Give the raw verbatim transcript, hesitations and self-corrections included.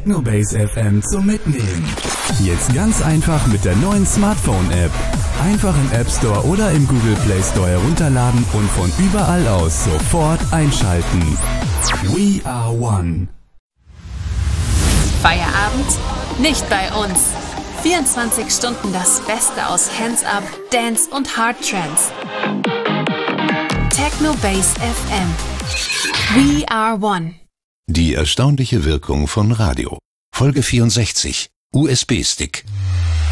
Technobase F M zum Mitnehmen. Jetzt ganz einfach mit der neuen Smartphone-App. Einfach im App Store oder im Google Play Store herunterladen und von überall aus sofort einschalten. We are one. Feierabend? Nicht bei uns. vierundzwanzig Stunden das Beste aus Hands-Up, Dance und Hard Trance. Technobase F M. We are one. Die erstaunliche Wirkung von Radio. Folge vierundsechzig. U S B-Stick.